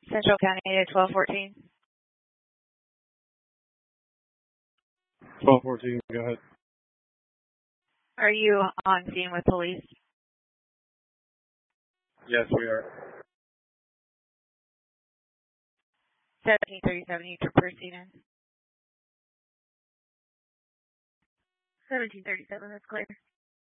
Central County at 1214. 1214, go ahead. Are you on scene with police? Yes, we are. 1737, you can proceed in. 1737, that's clear.